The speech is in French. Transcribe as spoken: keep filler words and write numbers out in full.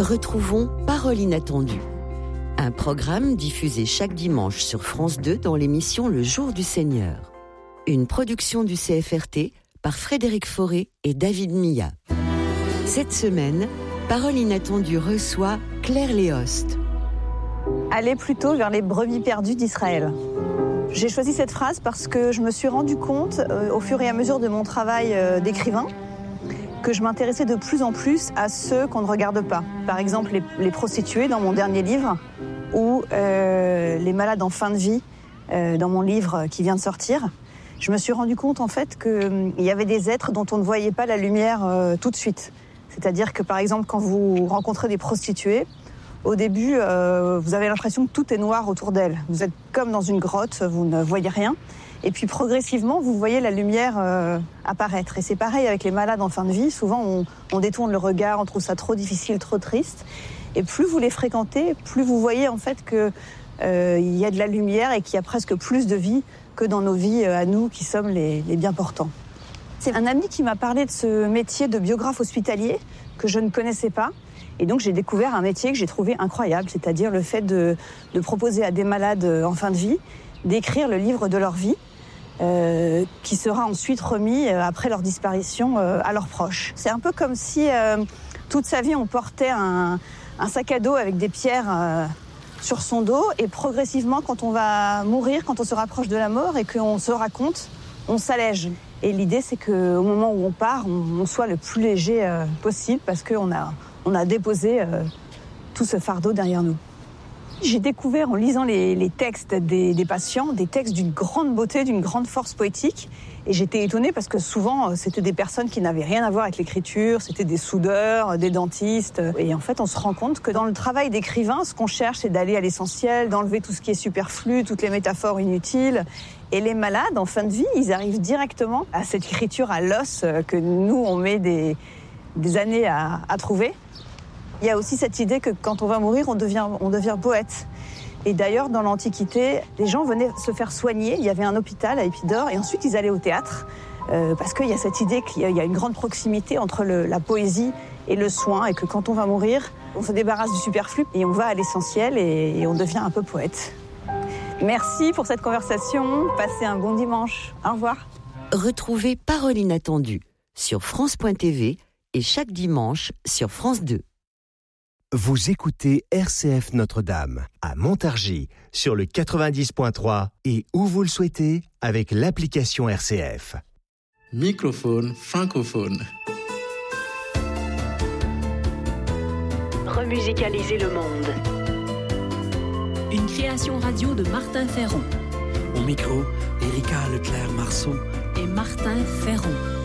Retrouvons Parole inattendue, un programme diffusé chaque dimanche sur France deux dans l'émission Le Jour du Seigneur. Une production du C F R T par Frédéric Forêt et David Milla. Cette semaine, Parole inattendue reçoit Claire Léost. Aller plutôt vers les brebis perdues d'Israël. J'ai choisi cette phrase parce que je me suis rendu compte, euh, au fur et à mesure de mon travail euh, d'écrivain, que je m'intéressais de plus en plus à ceux qu'on ne regarde pas. Par exemple, les, les prostituées dans mon dernier livre, ou euh, les malades en fin de vie euh, dans mon livre qui vient de sortir. Je me suis rendu compte en fait qu'il euh, y avait des êtres dont on ne voyait pas la lumière euh, tout de suite. C'est-à-dire que par exemple, quand vous rencontrez des prostituées, au début, euh, vous avez l'impression que tout est noir autour d'elles. Vous êtes comme dans une grotte, vous ne voyez rien. Et puis progressivement, vous voyez la lumière euh, apparaître. Et c'est pareil avec les malades en fin de vie. Souvent, on, on détourne le regard, on trouve ça trop difficile, trop triste. Et plus vous les fréquentez, plus vous voyez en fait qu'il euh, y a de la lumière et qu'il y a presque plus de vie que dans nos vies euh, à nous qui sommes les, les bien portants. C'est un ami qui m'a parlé de ce métier de biographe hospitalier que je ne connaissais pas. Et donc j'ai découvert un métier que j'ai trouvé incroyable, c'est-à-dire le fait de, de proposer à des malades en fin de vie d'écrire le livre de leur vie. Euh, qui sera ensuite remis euh, après leur disparition euh, à leurs proches. C'est un peu comme si euh, toute sa vie on portait un, un sac à dos avec des pierres euh, sur son dos et progressivement quand on va mourir, quand on se rapproche de la mort et qu'on se raconte, on s'allège. Et l'idée c'est qu'au moment où on part, on, on soit le plus léger euh, possible parce qu'on a, on a déposé euh, tout ce fardeau derrière nous. J'ai découvert en lisant les, les textes des, des patients, des textes d'une grande beauté, d'une grande force poétique. Et j'étais étonnée parce que souvent, c'était des personnes qui n'avaient rien à voir avec l'écriture, c'était des soudeurs, des dentistes. Et en fait, on se rend compte que dans le travail d'écrivain, ce qu'on cherche, c'est d'aller à l'essentiel, d'enlever tout ce qui est superflu, toutes les métaphores inutiles. Et les malades, en fin de vie, ils arrivent directement à cette écriture à l'os que nous, on met des, des années à, à trouver. Il y a aussi cette idée que quand on va mourir, on devient, on devient poète. Et d'ailleurs, dans l'Antiquité, les gens venaient se faire soigner. Il y avait un hôpital à Épidore et ensuite ils allaient au théâtre euh, parce qu'il y a cette idée qu'il y a une grande proximité entre le, la poésie et le soin et que quand on va mourir, on se débarrasse du superflu et on va à l'essentiel et, et on devient un peu poète. Merci pour cette conversation. Passez un bon dimanche. Au revoir. Retrouvez Parole inattendue sur France point T V et chaque dimanche sur France deux. Vous écoutez R C F Notre-Dame à Montargis sur le quatre-vingt-dix point trois et où vous le souhaitez avec l'application R C F. Microphone francophone. Remusicaliser le monde. Une création radio de Martin Ferron. Au micro, Erika Leclerc-Marceau et Martin Ferron.